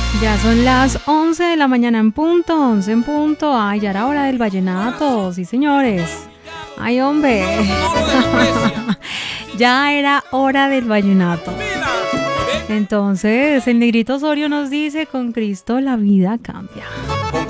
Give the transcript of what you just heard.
Ya son las 11 de la mañana en punto, 11 en punto. Ay, ya era hora del vallenato, sí señores. Ay, hombre. Ya era hora del vallenato. Entonces, el Negrito Osorio nos dice, con Cristo la vida cambia.